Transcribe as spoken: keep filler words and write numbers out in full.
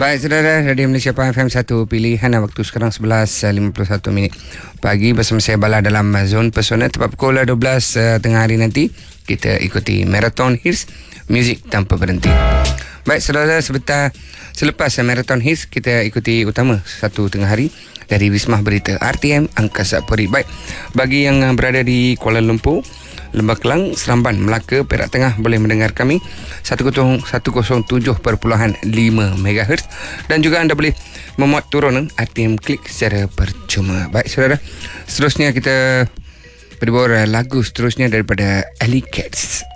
Baik saudara, Radio Malaysia F M satu pilihan waktu sekarang sebelas lima puluh satu minit pagi bersama saya Bala dalam Zone Pesona. Tepat pukul dua belas uh, tengah hari nanti kita ikuti Marathon Hits Muzik Tanpa Berhenti. Baik saudara, sebentar selepas uh, Marathon Hits kita ikuti utama satu tengah hari dari Wisma Berita R T M Angkasa Puri. Baik, bagi yang uh, berada di Kuala Lumpur, Lembah Kelang, Seremban, Melaka, Perak Tengah boleh mendengar kami seratus tujuh perpuluhan lima megahertz dan juga anda boleh memuat turun R T M Klik secara percuma. Baik saudara, seterusnya kita berbor lagu seterusnya daripada Alley Cats.